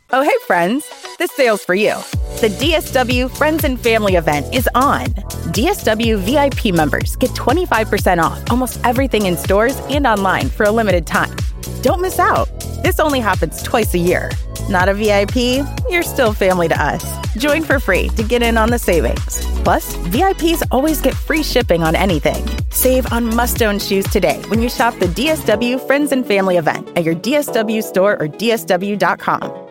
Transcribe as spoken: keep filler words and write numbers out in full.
Oh, hey, friends. This sale's for you. The D S W Friends and Family event is on. D S W V I P members get twenty-five percent off almost everything in stores and online for a limited time. Don't miss out. This only happens twice a year. Not a V I P? You're still family to us. Join for free to get in on the savings. Plus, V I Ps always get free shipping on anything. Save on must-own shoes today when you shop the D S W Friends and Family event at your D S W store or D S W dot com.